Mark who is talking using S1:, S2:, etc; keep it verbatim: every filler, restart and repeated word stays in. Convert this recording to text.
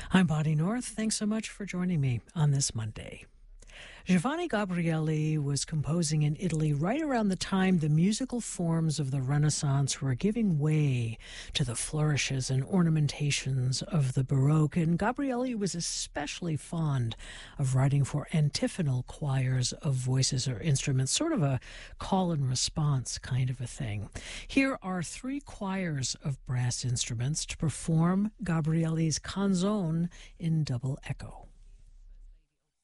S1: I'm Bonnie North. Thanks so much for joining me on this Monday. Giovanni Gabrieli was composing in Italy right around the time the musical forms of the Renaissance were giving way to the flourishes and ornamentations of the Baroque, and Gabrieli was especially fond of writing for antiphonal choirs of voices or instruments, sort of a call and response kind of a thing. Here are three choirs of brass instruments to perform Gabrieli's canzone in double echo.